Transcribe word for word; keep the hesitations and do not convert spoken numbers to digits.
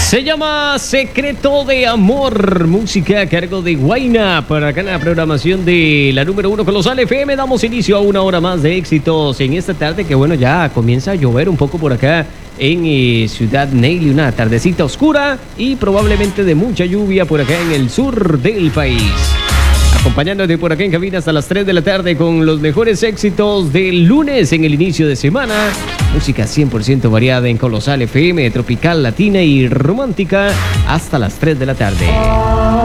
Se llama Secreto de Amor, música a cargo de Guayna. Para acá en la programación de la número uno Colosal F M damos inicio a una hora más de éxitos en esta tarde que bueno, ya comienza a llover un poco por acá en eh, Ciudad Neily, una tardecita oscura y probablemente de mucha lluvia por acá en el sur del país. Acompañándote por acá en cabina hasta las tres de la tarde con los mejores éxitos del lunes en el inicio de semana. Música cien por ciento variada en Colosal F M, tropical, latina y romántica hasta las tres de la tarde.